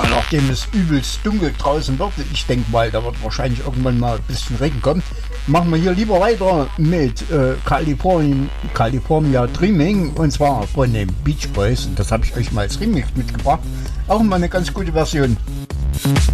nachdem es übelst dunkel draußen wird, ich denke mal, da wird wahrscheinlich irgendwann mal ein bisschen Regen kommen, machen wir hier lieber weiter mit California Dreaming, und zwar von den Beach Boys. Und das habe ich euch mal als Remix mitgebracht. Auch mal eine ganz gute Version.